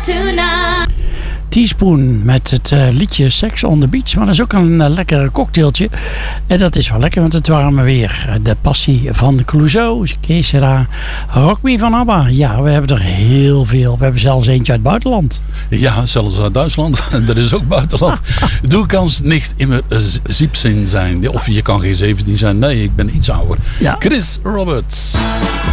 Fortuna. Teaspoon met het liedje Sex on the Beach. Maar dat is ook een lekkere cocktailtje. En dat is wel lekker met het warme weer. De passie van Clouseau, Kesera, Rock Me van ABBA. Ja, we hebben er heel veel. We hebben zelfs eentje uit het buitenland. Ja, zelfs uit Duitsland. Dat is ook buitenland. Du kannst nicht immer 17 zijn. Of je kan geen 17 zijn. Nee, ik ben iets ouder. Ja. Chris Roberts.